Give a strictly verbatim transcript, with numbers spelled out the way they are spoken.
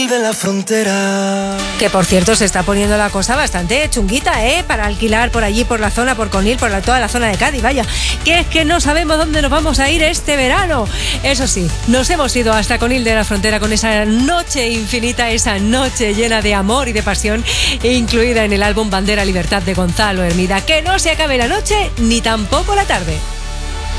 de la frontera. Que por cierto se está poniendo la cosa bastante chunguita, ¿eh? Para alquilar por allí, por la zona, por Conil, por la, toda la zona de Cádiz, vaya. Que es que no sabemos dónde nos vamos a ir este verano. Eso sí, nos hemos ido hasta Conil de la Frontera con esa noche infinita, esa noche llena de amor y de pasión, incluida en el álbum Bandera Libertad de Gonzalo Hermida. Que no se acabe la noche ni tampoco la tarde.